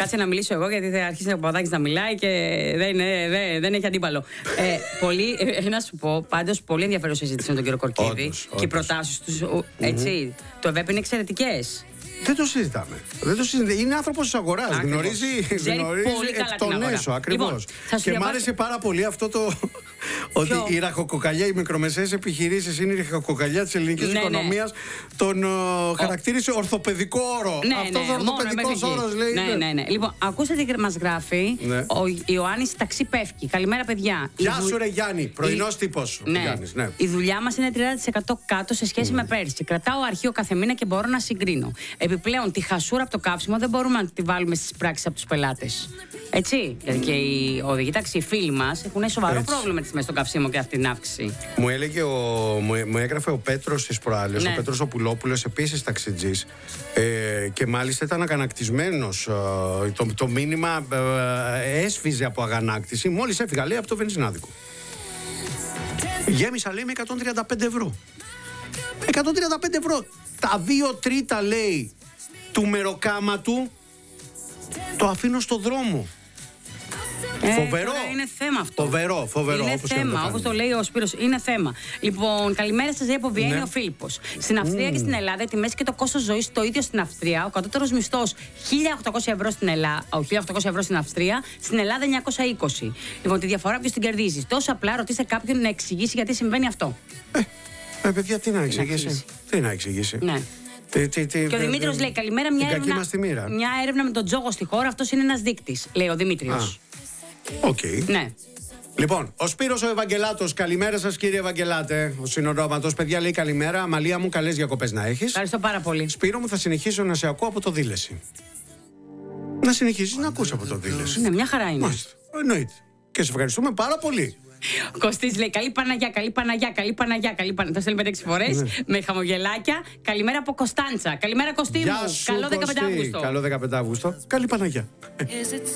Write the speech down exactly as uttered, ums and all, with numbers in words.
Κάτσε να μιλήσω εγώ, γιατί θα αρχίσει ο Παπαδάκης να μιλάει και δεν, δεν, δεν έχει αντίπαλο. ε, πολύ, ε, να σου πω, πάντως πολύ ενδιαφέρουσα συζήτηση με τον κύριο Κορκίδη. Όντως, και οι προτάσεις του, έτσι. Mm-hmm. Το ΕΒΕΠ είναι εξαιρετικές. Δεν το συζητάμε. Δεν το συζητάμε. Είναι άνθρωπος της αγοράς. Γνωρίζει, γνωρίζει πολύ καλά εκ των έσω. Ακριβώς. Λοιπόν, και διαβάσω... μ' άρεσε πάρα πολύ αυτό το. Ότι η ραχοκοκαλιά, οι μικρομεσαίες επιχειρήσεις είναι η ραχοκοκαλιά της ελληνικής ναι, οικονομίας. Ναι. Τον ο... χαρακτήρισε ορθοπαιδικό όρο. Ναι, αυτός ναι, ο ορθοπαιδικός όρος λέει. Ναι, ναι, ναι. Λοιπόν, ακούστε τι μας γράφει ναι. ο Ιωάννης Ταξί Πεύκη. Καλημέρα, παιδιά. Γεια σου, δου... ρε Γιάννη. Πρωινός η... τύπος. Ναι. Γιάννης, ναι. Η δουλειά μας είναι τριάντα τοις εκατό κάτω σε σχέση mm. με πέρσι. Κρατάω αρχείο κάθε μήνα και μπορώ να συγκρίνω. Επιπλέον, τη χασούρα από το καύσιμο δεν μπορούμε να τη βάλουμε στις πράξεις από τους πελάτες. Έτσι. Γιατί και οι οδηγοί ταξί, οι φίλοι μας, έχουν σοβαρό Έτσι. πρόβλημα με τις τιμές στο καυσίμο και αυτή την αύξηση. Μου έλεγε, ο, μου, μου έγραφε ο Πέτρος στις προάλλες, ναι. ο Πέτρος ο Πουλόπουλος, επίσης ταξιτζής, ε, και μάλιστα ήταν αγανακτισμένος. Ε, το, το μήνυμα ε, έσφιζε από αγανάκτηση. Μόλις έφυγα, λέει, από το βενζινάδικο. Γέμισα, λέει, με εκατόν τριάντα πέντε ευρώ. εκατόν τριάντα πέντε ευρώ. Τα δύο τρίτα, λέει, του μεροκάματου το αφήνω στο δρόμο. Ε, φοβερό. Είναι θέμα αυτό. Φοβερό, φοβερό. Είναι όπως θέμα, όπως το λέει ο Σπύρος. Είναι θέμα. Λοιπόν, καλημέρα σας, από Βιέννη, ναι. ο Φίλιππος. Στην Αυστρία mm. και στην Ελλάδα, οι τιμές και το κόστος ζωής το ίδιο στην Αυστρία. Ο κατώτερος μισθός χίλια οκτακόσια ευρώ στην Ελλάδα, όχι χίλια οκτακόσια ευρώ στην Αυστρία, στην Ελλάδα εννιακόσια είκοσι. Λοιπόν, τη διαφορά ποιος την κερδίζει. Τόσο απλά ρωτήστε κάποιον να εξηγήσει γιατί συμβαίνει αυτό. Ε, ε παιδιά, τι να εξηγήσει. Τι να εξηγήσει. Ναι. Τι, τι, τι, και ο Δημήτριος λέει: καλημέρα, μια έρευνα, μια έρευνα με τον τζόγο στη χώρα. Αυτός είναι ένας δείκτης, λέει ο Δημήτριος. Οκ. Okay. Ναι. Λοιπόν, ο Σπύρος ο Ευαγγελάτος, καλημέρα σας κύριε Ευαγγελάτε. Ο συνοδόματος, παιδιά, λέει καλημέρα. Αμαλία μου, καλές διακοπές να έχεις. Ευχαριστώ πάρα πολύ. Σπύρο μου, θα συνεχίσω να σε ακούω από το Δήλεση. Να συνεχίσεις να ακούς από το Δήλεση. Ναι, μια χαρά είναι. Μάλιστα. Εννοείται. Και σε ευχαριστούμε πάρα πολύ. Ο Κωστής λέει: καλή Παναγιά, καλή Παναγιά, καλή Παναγιά, καλή Παναγιά. Το στέλνει πέντε έξι φορές ναι. με χαμογελάκια. Καλημέρα από Κωνσταντσα. Καλημέρα, Κωστή μου. Καλό δεκαπέντε Αυγούστου. Καλό δεκαπέντε Αυγούστου. Καλή Παναγιά.